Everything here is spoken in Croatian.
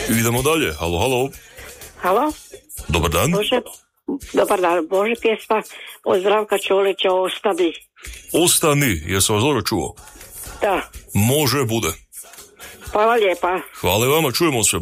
Idemo dalje. Halo, halo. Halo? Dobar dan. Dobar dan. Može pjesma od Zdravka Čolića Ostani. Ostani, jesam vas dobro čuo? Da. Može, bude. Hvala lijepa. Hvala vama, čujemo se.